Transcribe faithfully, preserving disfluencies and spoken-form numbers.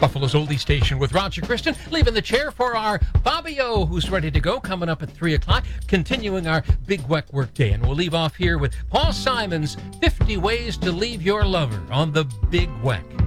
Buffalo's Oldie Station with Roger Kristen, leaving the chair for our Bobby O, who's ready to go, coming up at three o'clock, continuing our Big Weck workday. And we'll leave off here with Paul Simon's fifty Ways to Leave Your Lover on the Big Weck.